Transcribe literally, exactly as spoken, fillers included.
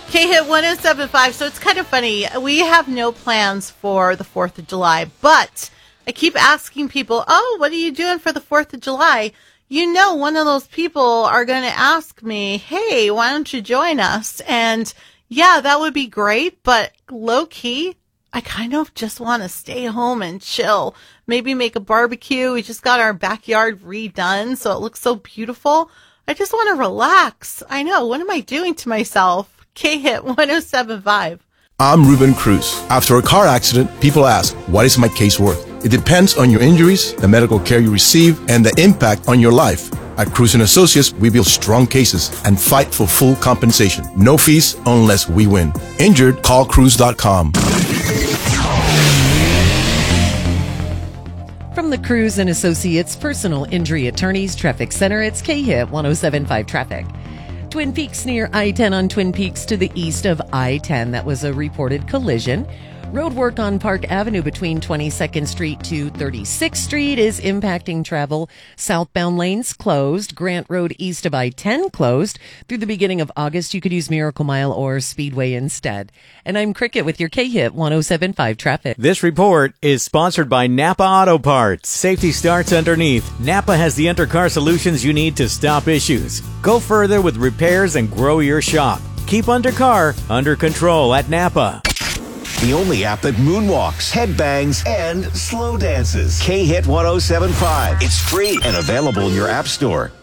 K-Hit one oh seven point five. So it's kind of funny. We have no plans for the fourth of July, but I keep asking people, oh, what are you doing for the fourth of July? You know, one of those people are going to ask me, hey, why don't you join us? And yeah, that would be great. But low key, I kind of just want to stay home and chill. Maybe make a barbecue. We just got our backyard redone, so it looks so beautiful. I just want to relax. I know. What am I doing to myself? K-Hit one oh seven point five. I'm Ruben Cruz. After a car accident, people ask, what is my case worth? It depends on your injuries, the medical care you receive, and the impact on your life. At Cruz and Associates, we build strong cases and fight for full compensation. No fees unless we win. Injured, call cruz dot com. From the Cruz and Associates Personal Injury Attorneys Traffic Center, it's K-Hit one oh seven point five traffic. Twin Peaks near I ten on Twin Peaks to the east of I ten. That was a reported collision. Road work on Park Avenue between twenty-second Street to thirty-sixth Street is impacting travel. Southbound lanes closed. Grant Road east of I ten closed. Through the beginning of August, you could use Miracle Mile or Speedway instead. And I'm Cricket with your K-Hit one oh seven point five traffic. This report is sponsored by Napa Auto Parts. Safety starts underneath. Napa has the undercar solutions you need to stop issues. Go further with repairs and grow your shop. Keep undercar under control at Napa. The only app that moonwalks, headbangs, and slow dances. K-Hit one oh seven point five. It's free and available in your app store.